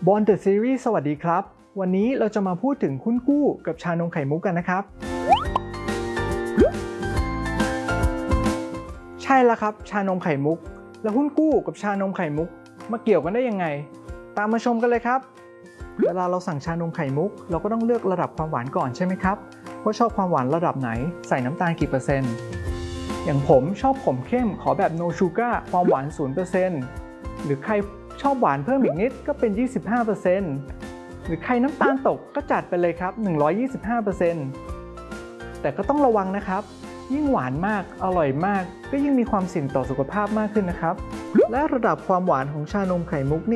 บอนเดอะซีรีส์สวัสดีครับวันนี้เราจะมาพูดถึงหุ้นกู้กับชานมไข่มุกกันนะครับใช่แล้วครับชานมไข่มุกแล้วหุ้นกู้กับชานมไข่มุกมาเกี่ยวกันได้ยังไงตามมาชมกันเลยครับเวลาเราสั่งชานมไข่มุกเราก็ต้องเลือกระดับความหวานก่อนใช่ไหมครับว่าชอบความหวานระดับไหนใส่น้ำตาลกี่เปอร์เซ็นต์อย่างผมชอบขมเข้มขอแบบ no sugar ความหวาน 0% หรือใครชอบหวานเพิ่มอีกนิดก็เป็น 25% หรือใครน้ำตาลตกก็จัดไปเลยครับ 125% แต่ก็ต้องระวังนะครับยิ่งหวานมากอร่อยมากก็ยิ่งมีความเสี่ยงต่อสุขภาพมากขึ้นนะครับและระดับความหวานของชานมไข่มุกนี่